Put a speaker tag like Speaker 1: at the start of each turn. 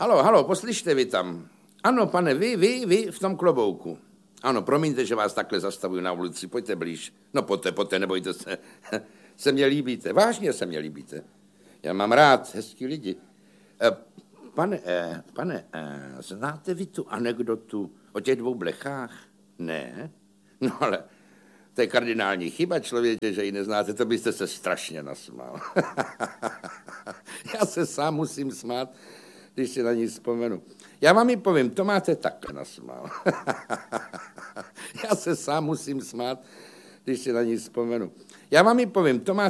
Speaker 1: Halo, poslyšte vy tam. Ano, pane, vy v tom klobouku. Ano, promiňte, že vás takhle zastavuju na ulici, pojďte blíž. No pojďte, nebojte se. Se mě líbíte, vážně se mě líbíte. Já mám rád hezký lidi. Pane, znáte vy tu anekdotu o těch dvou blechách? Ne? No ale to je kardinální chyba, člověče, že ji neznáte, to byste se strašně nasmál. Já se sám musím smát, když si na ní vzpomenu. Já vám ji povím, to máte takhle nasmál. Já se sám musím smát, když si na ní vzpomenu. Já vám ji povím, to máte